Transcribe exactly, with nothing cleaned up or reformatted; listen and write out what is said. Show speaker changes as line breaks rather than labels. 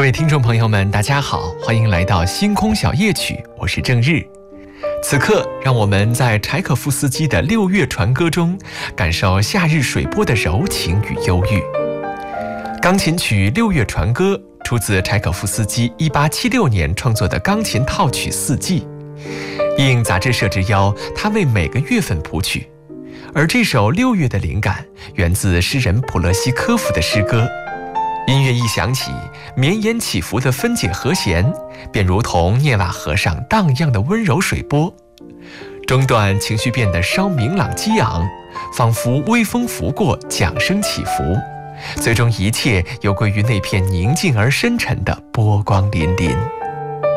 位听众朋友们，大家好，欢迎来到星空小夜曲，我是郑日。此刻，让我们在柴可夫斯基的《六月船歌》中，感受夏日水波的柔情与忧郁。钢琴曲《六月船歌》出自柴可夫斯基一八七六年创作的钢琴套曲《四季》，应杂志社之邀，他为每个月份谱曲。而这首六月的灵感源自诗人普勒西科夫的诗歌。音乐一响起，绵延起伏的分解和弦便如同涅瓦河上荡漾的温柔水波，中段情绪变得稍明朗激昂，仿佛微风拂过，桨声起伏，最终一切又归于那片宁静而深沉的波光粼粼。